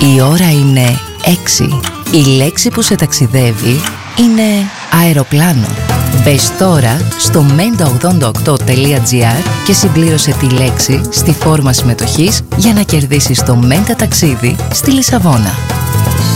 Η ώρα είναι 6. Η λέξη που σε ταξιδεύει είναι αεροπλάνο. Μπες τώρα στο menta88.gr και συμπλήρωσε τη λέξη στη φόρμα συμμετοχής για να κερδίσεις το Menta ταξίδι στη Λισαβόνα.